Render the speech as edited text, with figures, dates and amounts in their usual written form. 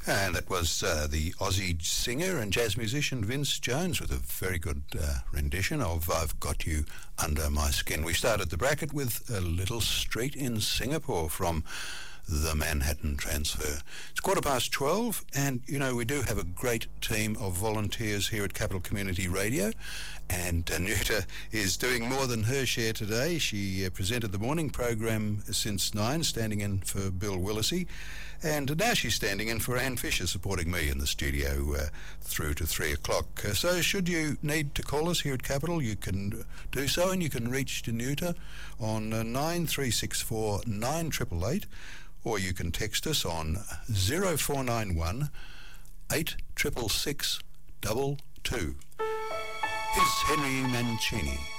And that was the Aussie singer and jazz musician Vince Jones with a very good rendition of I've Got You Under My Skin. We started the bracket with A Little Street in Singapore from the Manhattan Transfer. It's 12:15, and you know we do have a great team of volunteers here at Capital Community Radio, and Anuta is doing more than her share today. She presented the morning program since 9, standing in for Bill Willisey, and now she's standing in for Anne Fisher, supporting me in the studio through to 3 o'clock. So should you need to call us here at Capital, you can do so, and you can reach Anuta on 9364 9888, or you can text us on 0491 866 22. Here's Henry Mancini.